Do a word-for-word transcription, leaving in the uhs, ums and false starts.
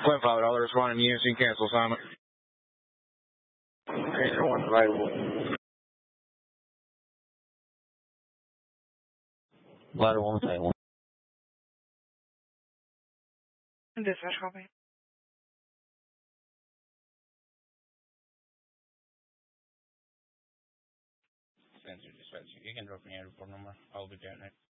Flint Pilot, all responding to U N C cancel assignment. Ranger one available. Ladder one, say one. Dispatch copy. Sensor dispatch. You can drop me a report number. I'll be there next.